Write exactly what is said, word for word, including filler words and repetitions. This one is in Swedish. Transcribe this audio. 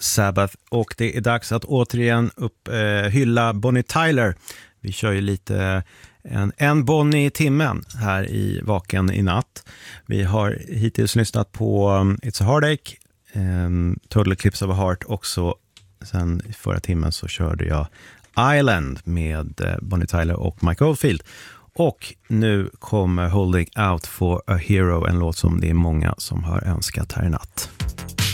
Sabbath, och det är dags att återigen upp, eh, hylla Bonnie Tyler. Vi kör ju lite en, en Bonnie i timmen här i Vaken i natt. Vi har hittills lyssnat på um, It's a Heartache, um, Total Eclipse of a Heart, och så sen i förra timmen så körde jag Island med uh, Bonnie Tyler och Mike Oldfield. Och nu kommer Holding Out for a Hero, en låt som det är många som har önskat här i natt.